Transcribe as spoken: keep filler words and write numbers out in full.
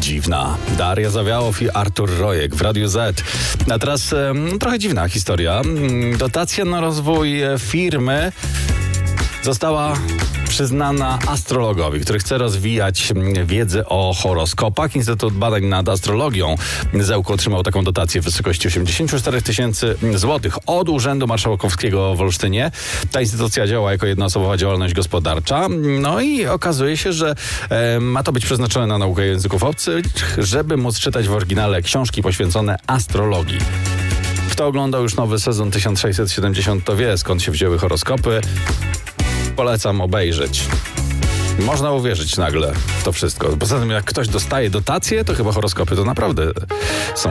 dziwna. Daria Zawiałow i Artur Rojek w Radiu Z. A teraz e, trochę dziwna historia. Dotacja na rozwój firmy została przyznana astrologowi, który chce rozwijać wiedzę o horoskopach. Instytut Badań nad Astrologią Zełko otrzymał taką dotację w wysokości osiemdziesiąt cztery tysięcy złotych od Urzędu Marszałkowskiego w Olsztynie. Ta instytucja działa jako jednoosobowa działalność gospodarcza. No i okazuje się, że e, ma to być przeznaczone na naukę języków obcych, żeby móc czytać w oryginale książki poświęcone astrologii. Kto oglądał już nowy sezon tysiąc sześćset siedemdziesiąt, to wie, skąd się wzięły horoskopy. Polecam obejrzeć. Można uwierzyć nagle w to wszystko. Poza tym, jak ktoś dostaje dotacje, to chyba horoskopy to naprawdę są